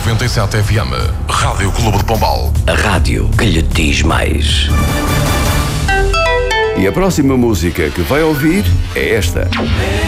97 FM, Rádio Clube de Pombal. A rádio que lhe diz mais. E a próxima música que vai ouvir é esta.